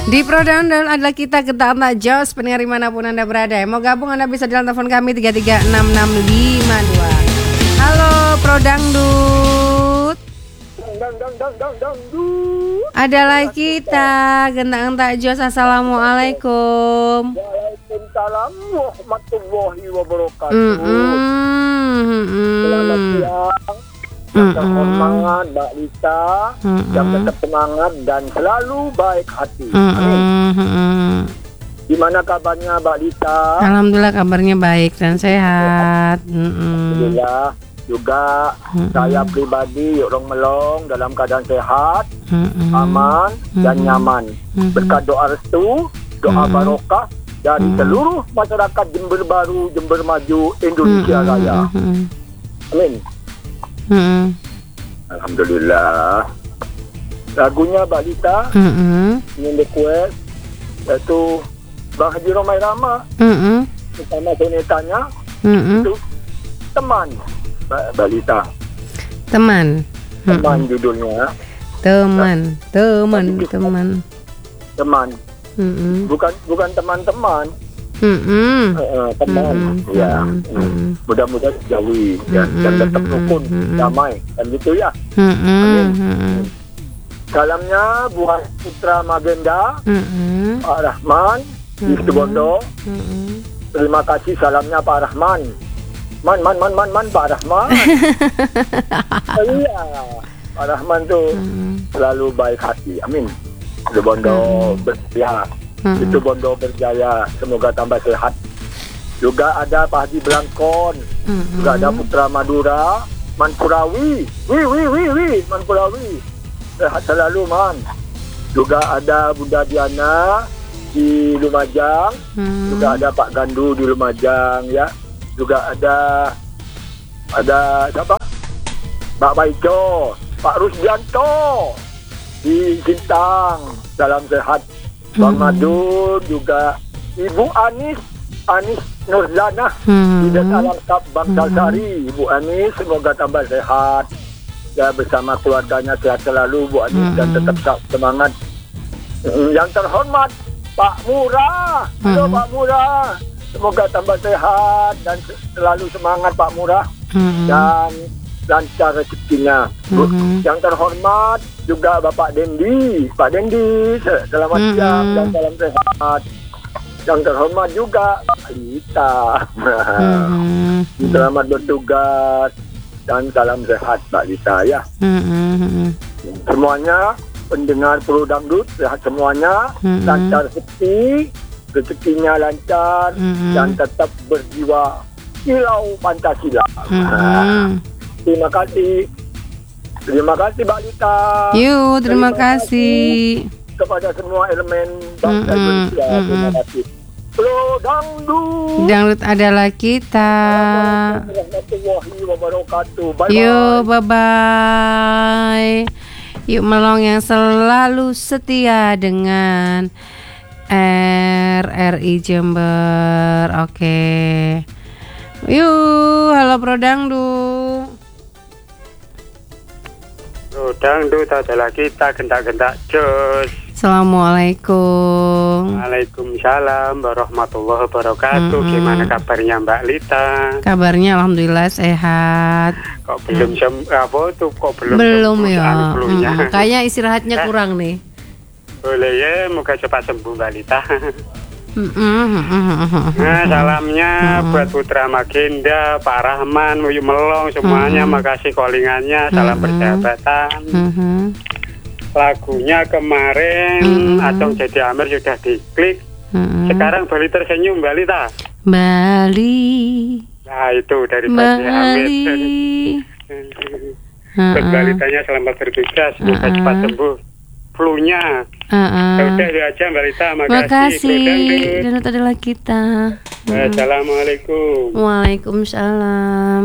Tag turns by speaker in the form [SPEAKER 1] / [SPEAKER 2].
[SPEAKER 1] Di Prodandel adalah kita tak jos pendengar dimanapun Anda berada. Mau gabung Anda bisa di telepon kami 3366652. Halo Prodangdut. Adalah kita tak jos. Assalamualaikum.
[SPEAKER 2] Waalaikumsalam warahmatullahi wabarakatuh. Selamat siang. Terhormat Mbak Lita, yang tetap semangat dan selalu baik hati. Amin. Gimana kabarnya Mbak Lita?
[SPEAKER 1] Alhamdulillah kabarnya baik dan sehat.
[SPEAKER 2] Alhamdulillah. Juga saya pribadi orang Melong dalam keadaan sehat, aman dan nyaman. Berkat doa restu, doa barokah dari seluruh masyarakat Jember Baru, Jember Maju, Indonesia Raya. Amin. Alhamdulillah. Lagunya Mbak Lita ini request yaitu Bang Haji Romai Rama bersama sonetanya itu teman Mbak Lita.
[SPEAKER 1] Teman
[SPEAKER 2] Judulnya
[SPEAKER 1] teman.
[SPEAKER 2] Bukan teman-teman. Teman ya. Mudah-mudahan jauhi dan tetap rukun, damai dan gitu ya. Amin. Salamnya buat Putra Magenda, Pak Rahman di Situbondo. Terima kasih salamnya Pak Rahman. Man Pak Rahman. Iya, Pak Rahman tuh selalu baik hati. Amin. Situbondo berjaya. Itu Bondo berjaya, semoga tambah sehat. Juga ada Pak Haji Blangkon, juga ada Putra Madura, Manpurawi, Manpurawi, sehat selalu Man. Juga ada Bunda Diana di Lumajang, juga ada Pak Gandu di Lumajang ya. Juga ada siapa? Pak Baijo, Pak Rusdianto di Sintang, salam sehat. Bang Madun, juga Ibu Anis Nurzana di Desa Langkap Bangsa Sari. Ibu Anis semoga tambah sehat ya, bersama keluarganya sehat selalu Bu Anis dan tetap semangat. Yang terhormat Pak Murah, halo Pak Murah, semoga tambah sehat dan selalu semangat Pak Murah dan lancar rezekinya. Yang terhormat juga Bapak Dendi, Pak Dendi, selamat siang dan salam sehat. Yang terhormat juga Pak Lita, selamat bertugas dan salam sehat Pak Lita ya. Semuanya pendengar Prodangdut sehat semuanya, lancar rezekinya lancar dan tetap berjiwa kilau Pancasila. Terima kasih Mbak Lita.
[SPEAKER 1] Terima kasih
[SPEAKER 2] kepada semua elemen bangsa Indonesia. Terima kasih.
[SPEAKER 1] Dangdut adalah kita.
[SPEAKER 2] Warahmatullahi wabarakatuh.
[SPEAKER 1] Bye. Yuk Melong yang selalu setia dengan RRI Jember. Oke. Yuk, halo Prodangdut.
[SPEAKER 3] Dangdut adalah kita gendak-gendak jos.
[SPEAKER 1] Assalamualaikum.
[SPEAKER 3] Waalaikumsalam warahmatullahi wabarakatuh. Gimana kabarnya Mbak Lita?
[SPEAKER 1] Kabarnya alhamdulillah sehat.
[SPEAKER 3] Kok belum
[SPEAKER 1] belum ya. Kayaknya istirahatnya kurang nih.
[SPEAKER 3] Boleh ya, moga cepat sembuh Mbak Lita. Nah, salamnya buat Putra Magenda, Pak Rahman, Muyu Melong semuanya, makasih callingannya, salam persahabatan. Lagunya kemarin Acong Jadi Amir sudah diklik. Sekarang Bali Tersenyum Mbak Lita.
[SPEAKER 1] Bali.
[SPEAKER 3] Nah itu dari Bali Amir. Buat Mbak Litanya selamat bertugas, semoga cepat sembuh flu-nya. Udah itu aja Mbak Lita, makasih.
[SPEAKER 1] Dangdut adalah kita.
[SPEAKER 3] Assalamualaikum.
[SPEAKER 1] Waalaikumsalam.